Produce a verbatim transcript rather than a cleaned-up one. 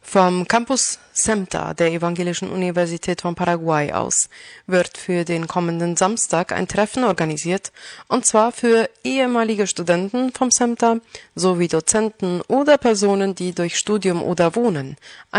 Vom Campus SEMTA der Evangelischen Universität von Paraguay aus wird für den kommenden Samstag ein Treffen organisiert, und zwar für ehemalige Studenten vom SEMTA sowie Dozenten oder Personen, die durch Studium oder Wohnen